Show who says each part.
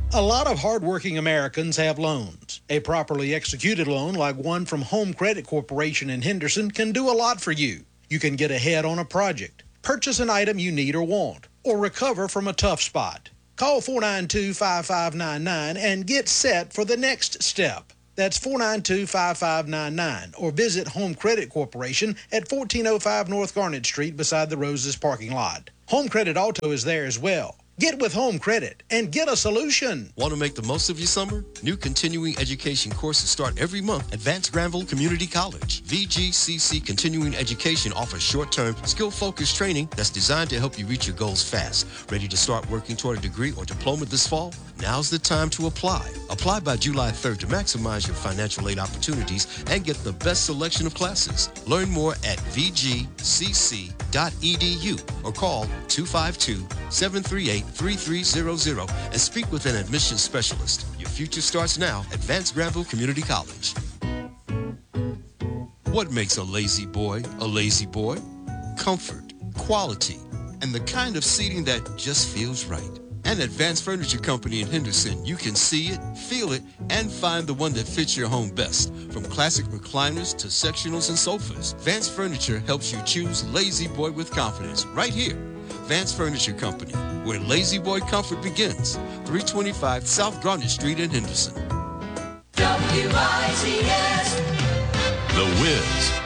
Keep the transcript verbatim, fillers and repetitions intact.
Speaker 1: A lot of hardworking Americans have loans. A properly executed loan like one from Home Credit Corporation in Henderson can do a lot for you. You can get ahead on a project, purchase an item you need or want, or recover from a tough spot. Call four nine two, five five nine nine and get set for the next step. That's four nine two, five five nine nine, or visit Home Credit Corporation at fourteen oh five North Garnet Street beside the Roses parking lot. Home Credit Auto is there as well. Get with Home Credit and get a solution.
Speaker 2: Want to make the most of your summer? New continuing education courses start every month at Vance Granville Community College. V G C C Continuing Education offers short-term, skill-focused training that's designed to help you reach your goals fast. Ready to start working toward a degree or diploma this fall? Now's the time to apply. Apply by July third to maximize your financial aid opportunities and get the best selection of classes. Learn more at v g c c dot e d u or call two five two, seven three eight, three three zero zero and speak with an admissions specialist. Your future starts now at Vance Granville Community College. What makes a lazy boy a lazy boy? Comfort, quality, and the kind of seating that just feels right. And at Vance Furniture Company in Henderson, you can see it, feel it, and find the one that fits your home best. From classic recliners to sectionals and sofas, Vance Furniture helps you choose Lazy Boy with confidence right here. Vance Furniture Company, where lazy boy comfort begins. three twenty-five South Garnet Street in Henderson.
Speaker 3: W I Z S.
Speaker 4: The Wiz